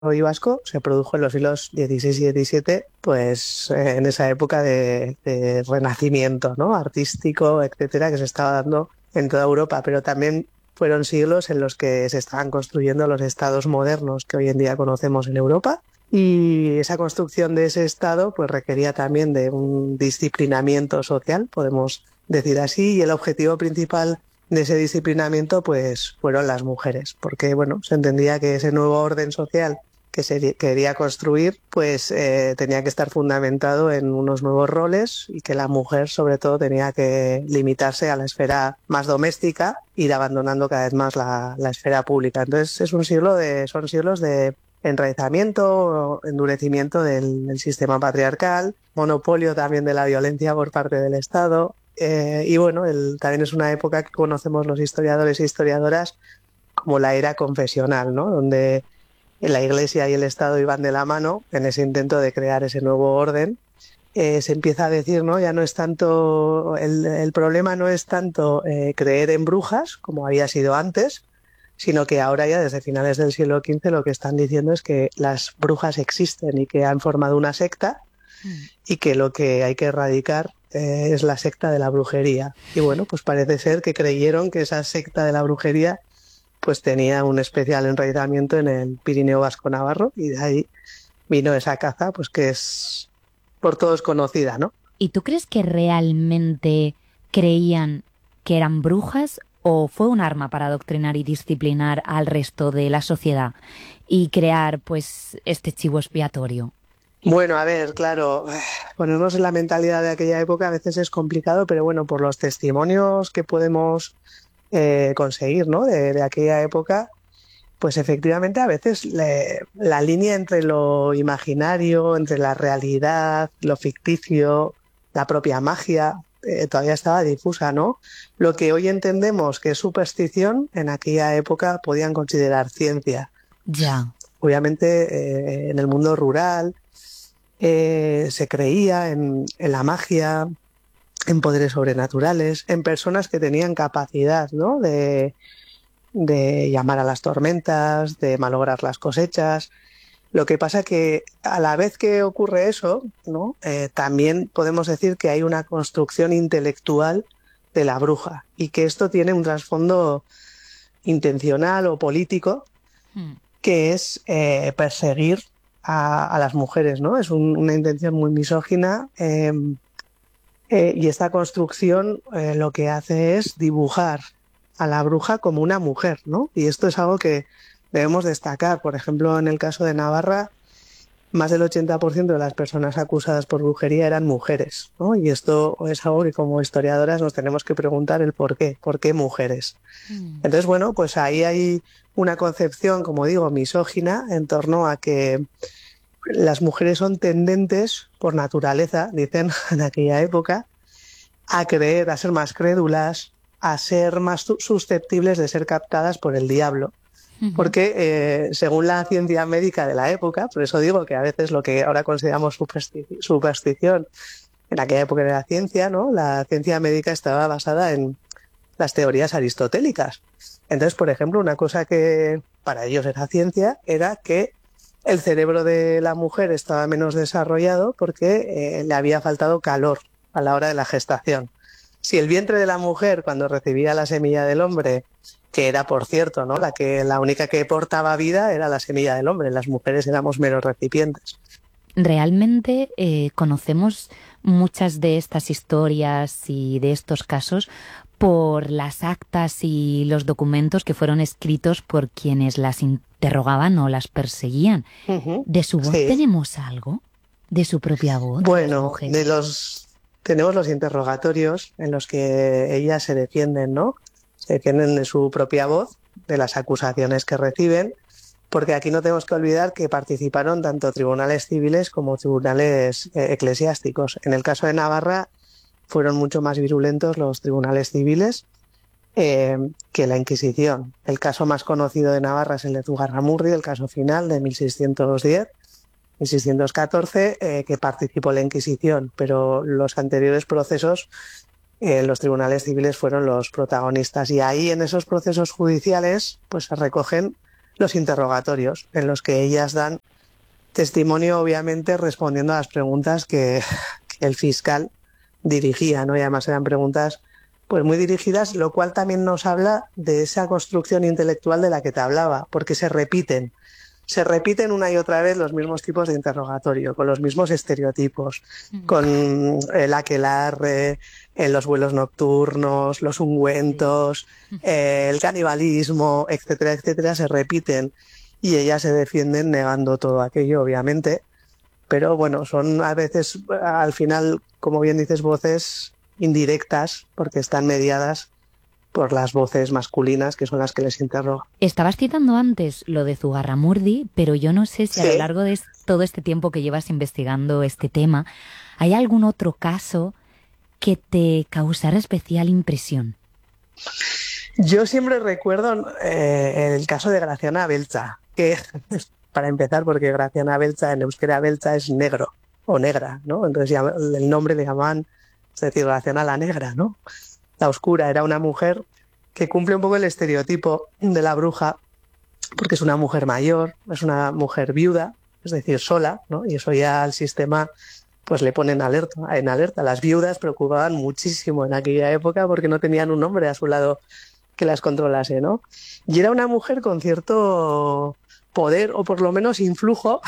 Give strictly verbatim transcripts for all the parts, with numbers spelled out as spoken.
y vasco se produjo en los siglos dieciséis y diecisiete, pues eh, en esa época de, de renacimiento, ¿no? Artístico, etcétera, que se estaba dando en toda Europa, pero también fueron siglos en los que se estaban construyendo los estados modernos que hoy en día conocemos en Europa. Y esa construcción de ese estado pues requería también de un disciplinamiento social, podemos decir así, y el objetivo principal de ese disciplinamiento pues fueron las mujeres, porque bueno, se entendía que ese nuevo orden social que se quería construir pues eh, tenía que estar fundamentado en unos nuevos roles y que la mujer sobre todo tenía que limitarse a la esfera más doméstica, ir abandonando cada vez más la, la esfera pública. Entonces es un siglo de, son siglos de enraizamiento, endurecimiento del, del sistema patriarcal, monopolio también de la violencia por parte del Estado. Eh, y bueno, el, también es una época que conocemos los historiadores e historiadoras como la era confesional, ¿no? Donde la Iglesia y el Estado iban de la mano en ese intento de crear ese nuevo orden. Eh, se empieza a decir, ¿no? Ya no es tanto, el, el problema no es tanto eh, creer en brujas, como había sido antes, sino que ahora ya desde finales del siglo quince lo que están diciendo es que las brujas existen y que han formado una secta Mm. y que lo que hay que erradicar eh, es la secta de la brujería. Y bueno, pues parece ser que creyeron que esa secta de la brujería pues tenía un especial enraizamiento en el Pirineo Vasco-Navarro y de ahí vino esa caza, pues que es por todos conocida, ¿no? ¿Y tú crees que realmente creían que eran brujas o fue un arma para adoctrinar y disciplinar al resto de la sociedad y crear pues este chivo expiatorio? Bueno, a ver, claro, ponernos en la mentalidad de aquella época a veces es complicado, pero bueno, por los testimonios que podemos eh, conseguir, ¿no? De, de aquella época, pues efectivamente a veces le, la línea entre lo imaginario, entre la realidad, lo ficticio, la propia magia, eh, todavía estaba difusa, ¿no? Lo que hoy entendemos que es superstición, en aquella época podían considerar ciencia. Ya. Obviamente, eh, en el mundo rural eh, se creía en, en la magia, en poderes sobrenaturales, en personas que tenían capacidad, ¿no? de de llamar a las tormentas, de malograr las cosechas. Lo que pasa que a la vez que ocurre eso, ¿no? Eh, también podemos decir que hay una construcción intelectual de la bruja y que esto tiene un trasfondo intencional o político Hmm. que es eh, perseguir a, a las mujeres, ¿no? Es un, una intención muy misógina eh, eh, y esta construcción eh, lo que hace es dibujar a la bruja como una mujer, ¿no? Y esto es algo que debemos destacar. Por ejemplo, en el caso de Navarra, más del ochenta por ciento de las personas acusadas por brujería eran mujeres, ¿no? Y esto es algo que como historiadoras nos tenemos que preguntar el por qué, ¿por qué mujeres? Hmm. Entonces, bueno, pues ahí hay una concepción, como digo, misógina en torno a que las mujeres son tendentes por naturaleza, dicen en aquella época, a creer, a ser más crédulas, a ser más susceptibles de ser captadas por el diablo. Ujú. Porque eh, según la ciencia médica de la época, por eso digo que a veces lo que ahora consideramos supersti- superstición, en aquella época era la ciencia, ¿no? La ciencia médica estaba basada en las teorías aristotélicas. Entonces, por ejemplo, una cosa que para ellos era ciencia era que el cerebro de la mujer estaba menos desarrollado porque eh, le había faltado calor a la hora de la gestación. Si el vientre de la mujer, cuando recibía la semilla del hombre, que era, por cierto, ¿no? La que la única que portaba vida era la semilla del hombre, las mujeres éramos meros recipientes. Realmente eh, conocemos muchas de estas historias y de estos casos por las actas y los documentos que fueron escritos por quienes las interrogaban o las perseguían. Uh-huh. ¿De su voz Sí. tenemos algo? ¿De su propia voz, de las Bueno, mujeres? de los tenemos los interrogatorios en los que ellas se defienden, ¿no? Se defienden de su propia voz, de las acusaciones que reciben, porque aquí no tenemos que olvidar que participaron tanto tribunales civiles como tribunales eh, eclesiásticos. En el caso de Navarra fueron mucho más virulentos los tribunales civiles eh, que la Inquisición. El caso más conocido de Navarra es el de Zugarramurdi, el caso final de mil seiscientos diez. mil seiscientos catorce, eh, que participó la Inquisición, pero los anteriores procesos, eh, los tribunales civiles fueron los protagonistas. Y ahí, en esos procesos judiciales, pues se recogen los interrogatorios, en los que ellas dan testimonio, obviamente, respondiendo a las preguntas que, que el fiscal dirigía, ¿no? Y además eran preguntas pues muy dirigidas, lo cual también nos habla de esa construcción intelectual de la que te hablaba, porque se repiten. Se repiten una y otra vez los mismos tipos de interrogatorio, con los mismos estereotipos, mm. con el aquelarre, en los vuelos nocturnos, los ungüentos, sí. eh, el canibalismo, etcétera, etcétera, se repiten y ellas se defienden negando todo aquello, obviamente. Pero bueno, son a veces, al final, como bien dices, voces indirectas, porque están mediadas por las voces masculinas, que son las que les interrogan. Estabas citando antes lo de Zugarramurdi, pero yo no sé si ¿Sí? a lo largo de todo este tiempo que llevas investigando este tema, ¿hay algún otro caso que te causara especial impresión? Yo siempre recuerdo eh, el caso de Graziana Beltza, que, para empezar, porque Graziana Beltza, en euskera Beltza es negro, o negra, ¿no? Entonces ya el nombre le llamaban, es decir, Graziana la negra, ¿no? La oscura. Era una mujer que cumple un poco el estereotipo de la bruja, porque es una mujer mayor, es una mujer viuda, es decir, sola, ¿no? Y eso ya al sistema pues le pone en alerta, en alerta. Las viudas preocupaban muchísimo en aquella época porque no tenían un hombre a su lado que las controlase, ¿no? Y era una mujer con cierto poder, o por lo menos influjo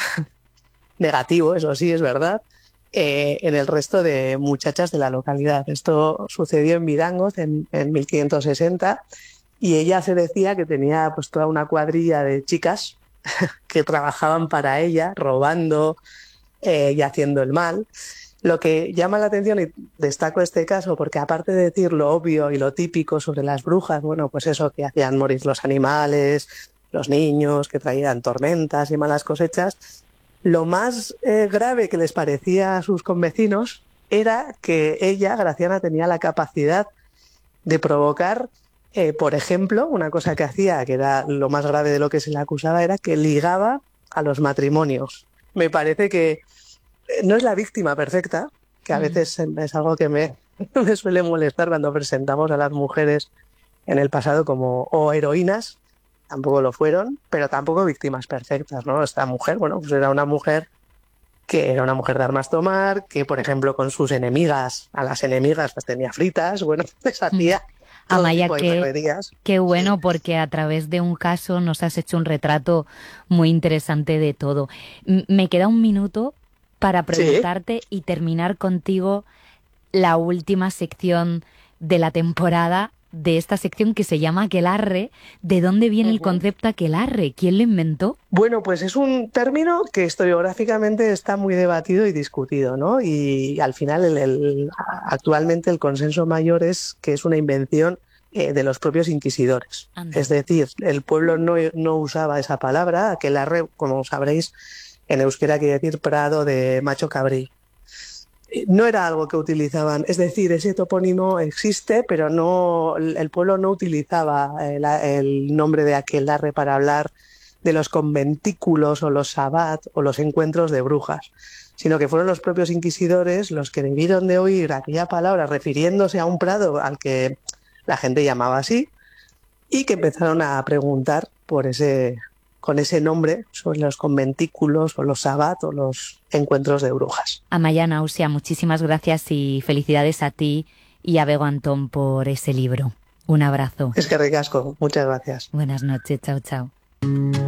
negativo, eso sí, es verdad, Eh, en el resto de muchachas de la localidad. Esto sucedió en Vidangoz en, en mil quinientos sesenta y ella se decía que tenía pues toda una cuadrilla de chicas que trabajaban para ella, robando eh, y haciendo el mal. Lo que llama la atención, y destaco este caso, porque aparte de decir lo obvio y lo típico sobre las brujas, bueno, pues eso, que hacían morir los animales, los niños, que traían tormentas y malas cosechas, lo más eh, grave que les parecía a sus convecinos era que ella, Graziana, tenía la capacidad de provocar, eh, por ejemplo, una cosa que hacía, que era lo más grave de lo que se le acusaba, era que ligaba a los matrimonios. Me parece que no es la víctima perfecta, que a veces es algo que me, me suele molestar cuando presentamos a las mujeres en el pasado como o heroínas. Tampoco lo fueron, pero tampoco víctimas perfectas, ¿no? Esta mujer, bueno, pues era una mujer que era una mujer de armas tomar, que, por ejemplo, con sus enemigas, a las enemigas las tenía fritas, bueno, les hacía todo Amaya, tipo de qué, perrerías. Qué bueno, porque a través de un caso nos has hecho un retrato muy interesante de todo. M- me queda un minuto para preguntarte ¿Sí? y terminar contigo la última sección de la temporada, de esta sección que se llama aquelarre. ¿De dónde viene uh-huh. el concepto aquelarre? ¿Quién lo inventó? Bueno, pues es un término que historiográficamente está muy debatido y discutido, ¿no? Y al final, el, el, actualmente el consenso mayor es que es una invención eh, de los propios inquisidores. Anda. Es decir, el pueblo no, no usaba esa palabra. Aquelarre, como sabréis, en euskera quiere decir prado de macho cabrí. No era algo que utilizaban, es decir, ese topónimo existe, pero no, el pueblo no utilizaba el, el nombre de aquelarre para hablar de los conventículos o los sabbat o los encuentros de brujas, sino que fueron los propios inquisidores los que debieron de oír aquella palabra refiriéndose a un prado al que la gente llamaba así y que empezaron a preguntar por ese, con ese nombre sobre los conventículos o los sabbat o los encuentros de brujas. Amaya Náusea, muchísimas gracias y felicidades a ti y a Bego Antón por ese libro. Un abrazo. Es que ricasco, muchas gracias. Buenas noches, chao, chao.